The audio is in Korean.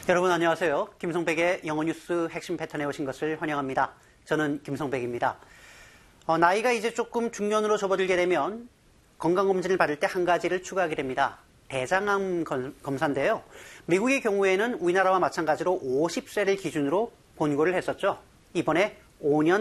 여러분 안녕하세요. 김성백의 영어뉴스 핵심 패턴에 오신 것을 환영합니다. 저는 김성백입니다. 나이가 이제 조금 중년으로 접어들게 되면 건강검진을 받을 때 한 가지를 추가하게 됩니다. 대장암 검사인데요. 미국의 경우에는 우리나라와 마찬가지로 50세를 기준으로 권고를 했었죠. 이번에 5년